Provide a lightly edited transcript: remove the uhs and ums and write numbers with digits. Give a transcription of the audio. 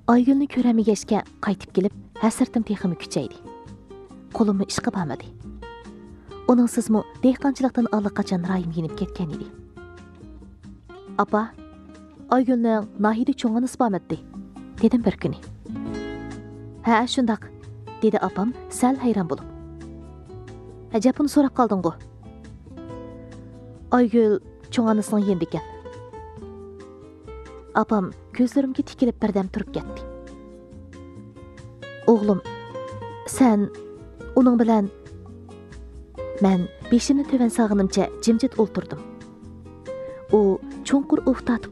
Aygülni ko'rmagachga qaytib kelib, hasratim teximi kuchaydi. Qo'limni ishqa bormadi. Uningsizmi dehqonchilikdan allaqachon rayim yenib ketgan edi. Apa, Aygülning Nahida cho'ng'inisi bormadi, dedim bir kuni. Ha, shundaq, dedi apam sal hayron bo'lib. Ajabini so'rab qolding-ku. Aygül cho'ng'inisining yendi ekan. Apam ko'zlarimga tikilib birdan turib ketdi. O'g'lim, sen uning bilan men beshimni töven sog'inimcha jimjit o'ltirdim. U cho'nqur uf tatib